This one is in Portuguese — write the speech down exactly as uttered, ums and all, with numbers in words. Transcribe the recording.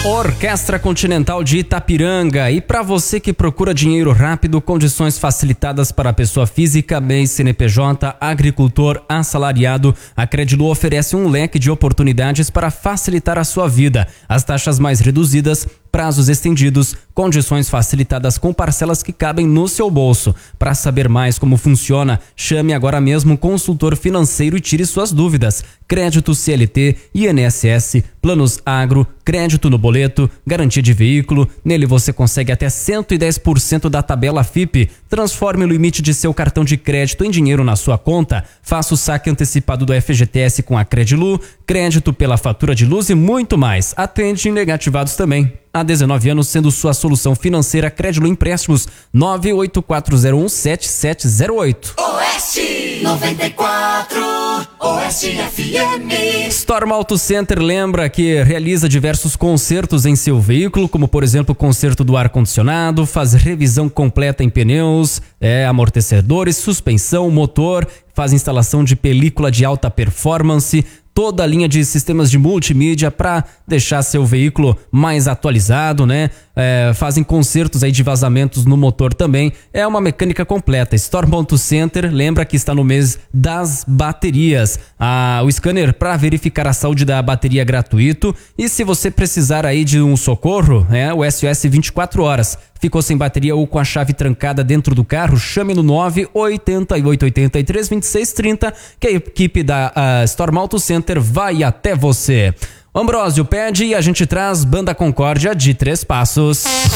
Orquestra Continental de Itapiranga. E para você que procura dinheiro rápido, condições facilitadas para pessoa física, M E I, C N P J, agricultor, assalariado, a Credilu oferece um leque de oportunidades para facilitar a sua vida. As taxas mais reduzidas, prazos estendidos, condições facilitadas com parcelas que cabem no seu bolso. Para saber mais como funciona, chame agora mesmo um consultor financeiro e tire suas dúvidas. Crédito C L T, I N S S, planos agro, crédito no boleto, garantia de veículo. Nele você consegue até cento e dez por cento da tabela F I P. Transforme o limite de seu cartão de crédito em dinheiro na sua conta. Faça o saque antecipado do F G T S com a Credilu, crédito pela fatura de luz e muito mais. Atende negativados também. Há dezenove anos sendo sua solução financeira. Credilu Empréstimos nove oito quatro zero um sete sete zero oito. Oeste noventa e quatro, Oeste F M. Storm Auto Center lembra que realiza diversos consertos em seu veículo, como por exemplo conserto do ar-condicionado, faz revisão completa em pneus, é, amortecedores, suspensão, motor, faz instalação de película de alta performance, toda a linha de sistemas de multimídia para deixar seu veículo mais atualizado, né? É, fazem consertos aí de vazamentos no motor também. É uma mecânica completa. Storm Auto Center lembra que está no mês das baterias. Ah, o scanner para verificar a saúde da bateria é gratuito. E se você precisar aí de um socorro, é o S O S vinte e quatro horas. Ficou sem bateria ou com a chave trancada dentro do carro? Chame no nove oito oito, oito três, dois seis três zero que a equipe da uh, Storm Auto Center vai até você. Ambrósio pede e a gente traz Banda Concórdia de Três Passos.